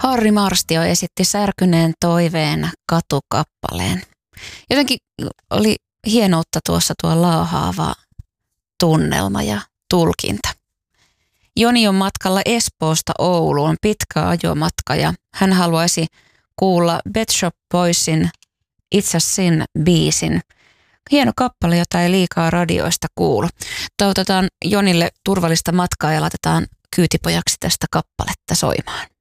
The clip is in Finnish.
Harri Marstio esitti särkyneen toiveen katukappaleen. Jotenkin oli hienoutta tuossa tuo laahaava tunnelma ja tulkinta. Joni on matkalla Espoosta Ouluun, pitkä ajomatka ja hän haluaisi kuulla Pet Shop Boysin It's a Sin -biisin. Hieno kappale, jota ei liikaa radioista kuulu. Toivotetaan Jonille turvallista matkaa ja laitetaan kyytipojaksi tästä kappaletta soimaan.